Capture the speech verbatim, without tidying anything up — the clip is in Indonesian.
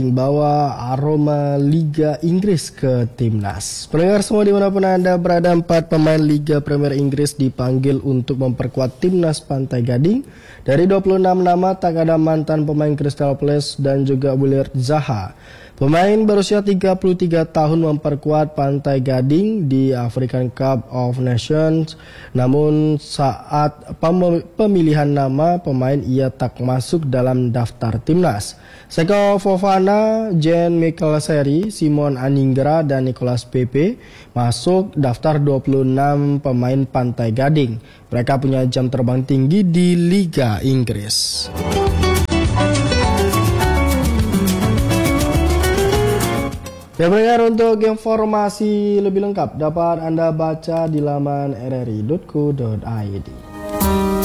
Bawa aroma Liga Inggris ke timnas. Pendengar semua dimanapun Anda berada, empat pemain Liga Premier Inggris dipanggil untuk memperkuat timnas Pantai Gading. Dari dua puluh enam nama tak ada mantan pemain Crystal Palace dan juga William Zaha. Pemain berusia tiga puluh tiga tahun memperkuat Pantai Gading di African Cup of Nations. Namun saat pemilihan nama pemain ia tak masuk dalam daftar timnas. Seko Fofana, Jean Michael Seri, Simon Aningra dan Nicolas Pepe masuk daftar dua puluh enam pemain Pantai Gading. Mereka punya jam terbang tinggi di Liga Inggris. Ya pendengar, untuk informasi lebih lengkap dapat Anda baca di laman r r i dot co dot i d.